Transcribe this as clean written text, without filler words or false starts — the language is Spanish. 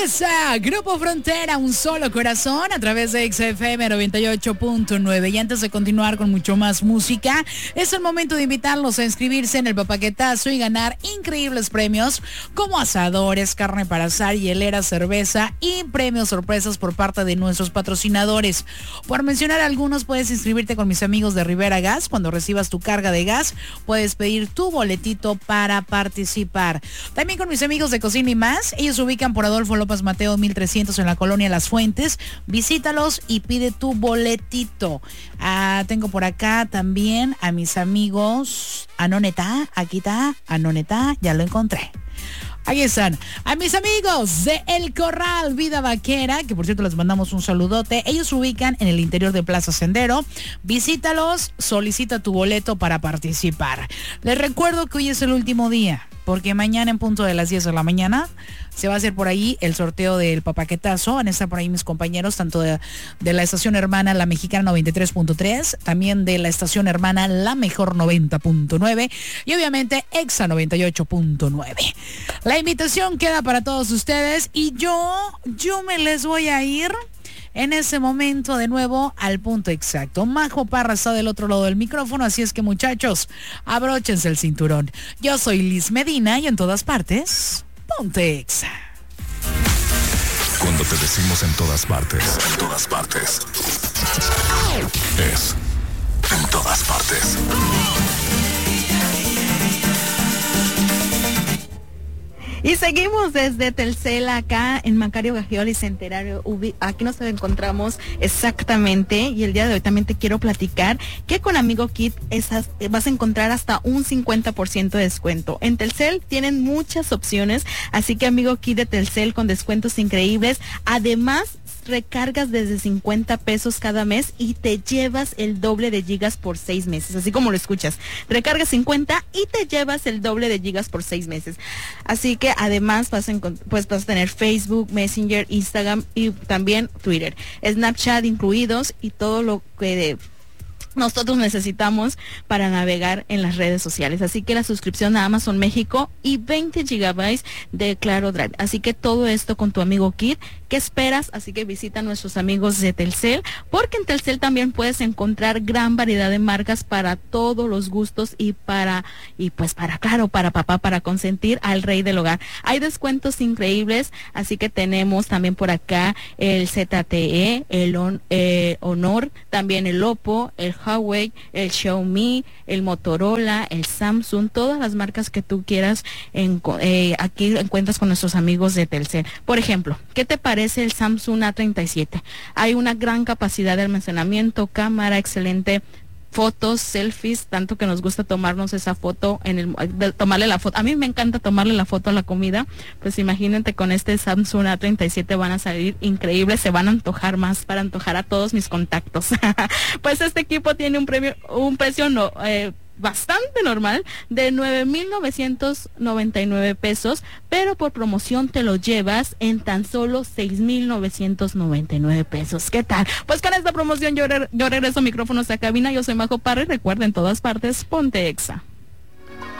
está, Grupo Frontera, un solo corazón a través de XFM 98.9. Y antes de continuar con mucho más música, es el momento de invitarlos a inscribirse en el Papaquetazo y ganar increíbles premios como asadores, carne para asar, hielera, cerveza y premios sorpresas por parte de nuestros patrocinadores. Por mencionar algunos, puedes inscribirte con mis amigos de Rivera Gas. Cuando recibas tu carga de gas, puedes pedir tu boletito para participar. También con mis amigos de Cocina y Más. Ellos se ubican por Adolfo López Mateo 1300 en la colonia Las Fuentes. Visítalos y pide tu boletito. Tengo por acá también a mis amigos Anoneta. Aquí está Anoneta, ya lo encontré. Ahí están, a mis amigos de El Corral Vida Vaquera, que por cierto les mandamos un saludote. Ellos se ubican en el interior de Plaza Sendero. Visítalos, solicita tu boleto para participar. Les recuerdo que hoy es el último día, porque mañana en punto de las 10 de la mañana se va a hacer por ahí el sorteo del Papaquetazo. Van a estar por ahí mis compañeros, tanto de la estación hermana La Mexicana 93.3, también de la estación hermana La Mejor 90.9 y obviamente Exa 98.9. La invitación queda para todos ustedes y yo me les voy a ir en ese momento de nuevo al punto exacto. Majo Parra está del otro lado del micrófono, así es que muchachos, abróchense el cinturón. Yo soy Liz Medina y en todas partes, ponte Exa. Cuando te decimos en todas partes, es en todas partes. Y seguimos desde Telcel acá en Macario Gagioli Centenario. Aquí nos encontramos exactamente y el día de hoy también te quiero platicar que con Amigo Kit vas a encontrar hasta un 50% de descuento. En Telcel tienen muchas opciones, así que Amigo Kit de Telcel con descuentos increíbles. Además, recargas desde 50 pesos cada mes y te llevas el doble de gigas por 6 meses, así como lo escuchas. Recargas 50 y te llevas el doble de gigas por 6 meses. Así que además vas a tener Facebook, Messenger, Instagram y también Twitter, Snapchat incluidos y todo lo que nosotros necesitamos para navegar en las redes sociales. Así que la suscripción a Amazon México y 20 gigabytes de Claro Drive. Así que todo esto con tu Amigo Kit. ¿Qué esperas? Así que visita a nuestros amigos de Telcel, porque en Telcel también puedes encontrar gran variedad de marcas para todos los gustos y para papá, para consentir al rey del hogar. Hay descuentos increíbles, así que tenemos también por acá el ZTE, el Honor, también el Oppo, el Huawei, el Xiaomi, el Motorola, el Samsung, todas las marcas que tú quieras. Aquí encuentras con nuestros amigos de Telcel. Por ejemplo, ¿qué te parece el Samsung A37? Hay una gran capacidad de almacenamiento, cámara excelente, fotos, selfies, tanto que nos gusta tomarnos esa foto, tomarle la foto. A mí me encanta tomarle la foto a la comida. Pues imagínate, con este Samsung A37 van a salir increíbles, se van a antojar más para antojar a todos mis contactos. Pues este equipo tiene un precio bastante normal de 9,999 pesos, pero por promoción te lo llevas en tan solo 6,999 pesos. ¿Qué tal? Pues con esta promoción yo regreso micrófonos a cabina. Yo soy Majo Parra y recuerda, en todas partes, ponte Exa.